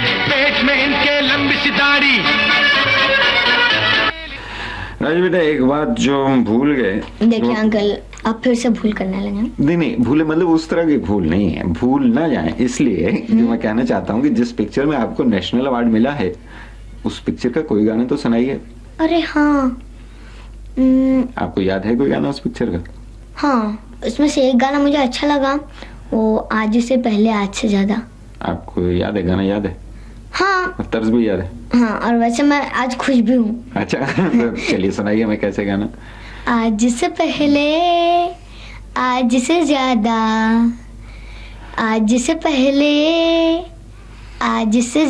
पेट में इनके लंबी सी दाढ़ी। राजू बेटा एक बात जो हम भूल गए। देखिए अंकल आप फिर से भूल करने लगे। नहीं भूले मतलब उस तरह की भूल नहीं है, भूल ना जाए इसलिए जो मैं कहना चाहता हूँ कि जिस पिक्चर में आपको नेशनल अवार्ड मिला है उस पिक्चर का कोई गाना तो सुनाइए। अरे हाँ आपको याद है कोई गाना उस पिक्चर का? हाँ उसमें से एक गाना मुझे अच्छा लगा, वो आज से पहले आज से ज्यादा। आपको याद है गाना? याद है? हाँ और तर्ज भी याद है? हाँ और वैसे मैं आज खुश भी हूँ। अच्छा तो चलिए सुनाइए मैं कैसे गाना। आज से पहले आज से ज्यादा, आज से पहले आज से